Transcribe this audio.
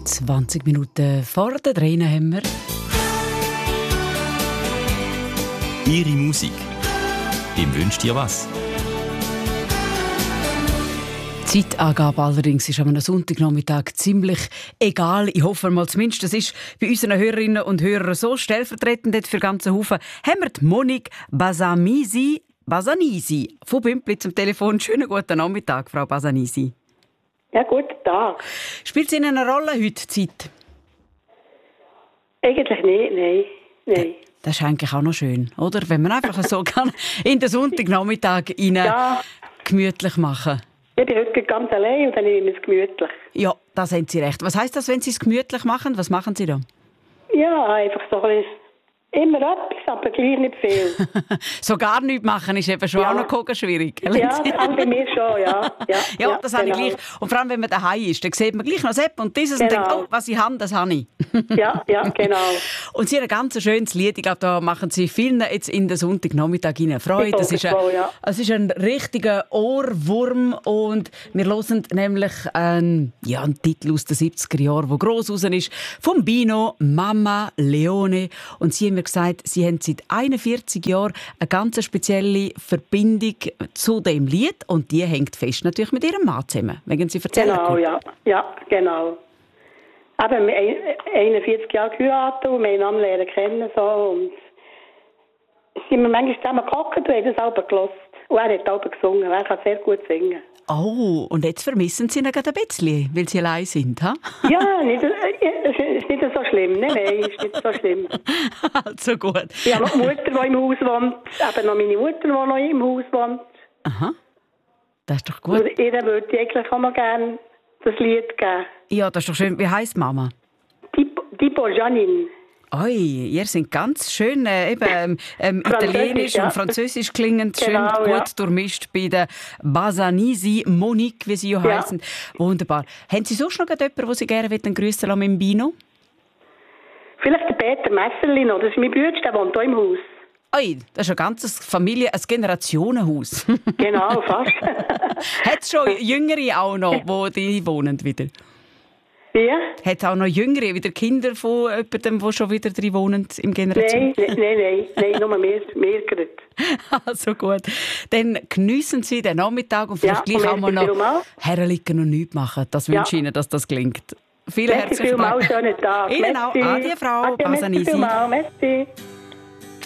20 Minuten vor der 3 haben wir. Ihre Musik. Wem wünscht ihr was? Die Zeitangabe allerdings ist am Sonntagnachmittag ziemlich egal. Ich hoffe mal zumindest, das ist bei unseren Hörerinnen und Hörern so. Stellvertretend für ganzen Haufen haben wir die Monique Basanisi von Bümpliz zum Telefon. Schönen guten Nachmittag, Frau Basanisi. Ja, guten Tag. Spielt es Ihnen eine Rolle heute, die Zeit? Eigentlich nicht, nein. Das ist eigentlich auch noch schön, oder? Wenn man einfach so kann in den Sonntagnachmittag gemütlich machen. Ich bin heute ganz allein und dann nehme ich es gemütlich. Ja, da haben Sie recht. Was heisst das, wenn Sie es gemütlich machen? Was machen Sie da? Ja, einfach so ein bisschen. Immer etwas, aber gleich nicht viel. So gar nichts machen ist eben schon auch noch schwierig. Ja, auch bei mir schon, ja. Ja, das habe ich gleich. Und vor allem, wenn man daheim ist, dann sieht man gleich noch das und dieses und denkt, oh, was ich habe, das habe ich. Ja, genau. Und Sie haben ein ganz schönes Lied. Ich glaube, da machen Sie vielen jetzt in den Sonntagnachmittag Ihnen Freude. Es ist ein richtiger Ohrwurm und wir hören nämlich einen Titel aus den 70er Jahren, der gross raus ist, vom Bino Mama Leone. Und Sie haben mir gesagt, Sie haben seit 41 Jahren eine ganz spezielle Verbindung zu dem Lied und die hängt fest natürlich mit Ihrem Mann zusammen. Mögen Sie erzählen? Genau, ja, genau. Eben, wir haben 41 Jahre geheiratet und wir haben einander lernen kennen. So, und sind wir manchmal zusammen gehockt und haben das Album gehört. Und er hat Album gesungen, er kann sehr gut singen. Oh, und jetzt vermissen Sie ihn gerade ein bisschen, weil Sie allein sind, ha? Ja, ist nicht so schlimm. Nein, ist nicht so schlimm. Also gut. Ich habe noch die Mutter, die im Haus wohnt. Eben noch meine Mutter, die noch im Haus wohnt. Aha, das ist doch gut. Und ihr würde ich eigentlich auch noch gerne das Lied geben. Ja, das ist doch schön. Wie heisst Mama? Tipo Janine. Oi, ihr seid ganz schön italienisch und französisch klingend, schön gut durchmischt bei der Basanisi, Monique, wie sie ja heissen. Wunderbar. Haben Sie sonst noch jemanden, den Sie gerne grüssen lassen mit dem Bino? Vielleicht der Peter Messerli noch, das ist mein Bruder, der wohnt hier im Haus. Oi, das ist ein ganzes ein Generationenhaus. Genau, fast. Hat es schon Jüngere auch noch, wo die wohnen wieder? Ja. Hat es auch noch Jüngere, wieder Kinder von jemandem, der schon wieder drin wohnen im Generation? Nein, nur mehr gerade. Also gut. Dann geniessen Sie den Nachmittag und vielleicht gleich auch mal noch herliegen und nichts machen. Das wünsche ich Ihnen, dass das gelingt. Vielen herzlichen Dank. Schönen Tag. Ihnen auch. Adieu, Frau Basanisi. Merci.